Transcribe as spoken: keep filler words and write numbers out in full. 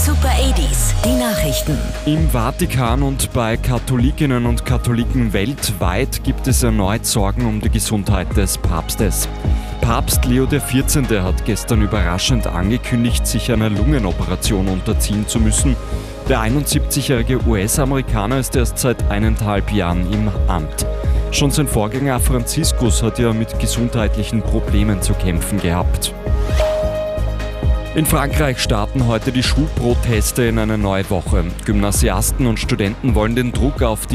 Super achtziger, die Nachrichten. Im Vatikan und bei Katholikinnen und Katholiken weltweit gibt es erneut Sorgen um die Gesundheit des Papstes. Papst Leo der vierzehnte hat gestern überraschend angekündigt, sich einer Lungenoperation unterziehen zu müssen. Der einundsiebzigjährige U S-Amerikaner ist erst seit eineinhalb Jahren im Amt. Schon sein Vorgänger Franziskus hat ja mit gesundheitlichen Problemen zu kämpfen gehabt. In Frankreich starten heute die Schulproteste in eine neue Woche. Gymnasiasten und Studenten wollen den Druck auf die